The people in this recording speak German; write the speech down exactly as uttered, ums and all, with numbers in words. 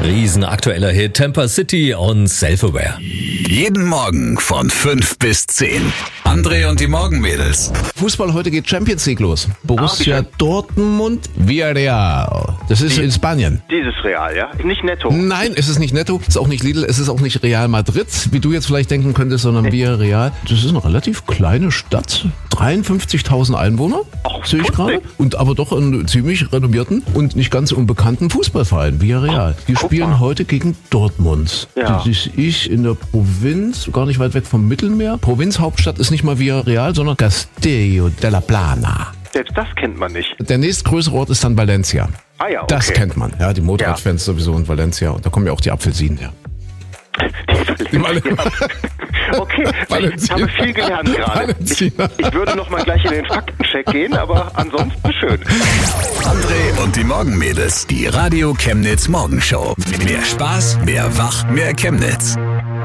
Riesenaktueller Hit, Tampa City und Self-Aware. Jeden Morgen von fünf bis zehn. André und die Morgenmädels. Fußball, heute geht Champions League los. Borussia Dortmund, Villarreal. Das ist in Spanien. Dieses Real, ja? Nicht netto. Nein, es ist nicht Netto, es ist auch nicht Lidl, es ist auch nicht Real Madrid, wie du jetzt vielleicht denken könntest, sondern Villarreal. Das ist eine relativ kleine Stadt, dreiundfünfzigtausend Einwohner, Ach, sehe ich gerade. putzig. Und aber doch einen ziemlich renommierten und nicht ganz unbekannten Fußballverein, Villarreal. Die guck spielen mal. heute gegen Dortmund. Ja. Das ist ich in der Provinz, gar nicht weit weg vom Mittelmeer. Provinzhauptstadt ist nicht mal Villarreal, sondern Castello della Plana. Selbst das kennt man nicht. Der nächstgrößere Ort ist dann Valencia. Ah ja, okay. Das kennt man, ja, die Motorradfans sowieso in Valencia. Und da kommen ja auch die Apfelsinen her. Die Okay, ich habe viel gelernt gerade. Ich, ich würde noch mal gleich in den Faktencheck gehen, aber ansonsten schön. André und die Morgenmädels. Die Radio Chemnitz Morgenshow. Mehr Spaß, mehr Wach, mehr Chemnitz.